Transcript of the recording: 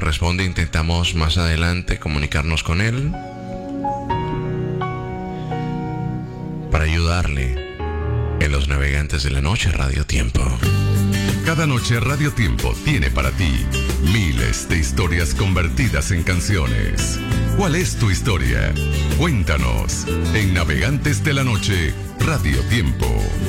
responde, intentamos más adelante comunicarnos con él para ayudarle en Los Navegantes de la Noche Radio Tiempo. Cada noche Radio Tiempo tiene para ti miles de historias convertidas en canciones. ¿Cuál es tu historia? Cuéntanos en Navegantes de la Noche Radio Tiempo.